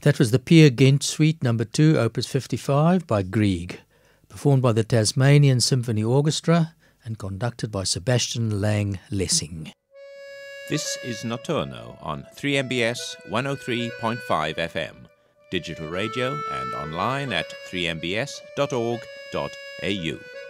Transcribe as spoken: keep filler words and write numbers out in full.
That was the Peer Gynt Suite Number two, Opus fifty-five by Grieg, performed by the Tasmanian Symphony Orchestra and conducted by Sebastian Lang Lessing. This is Notturno on three M B S one oh three point five F M, digital radio and online at three m b s dot org dot a u.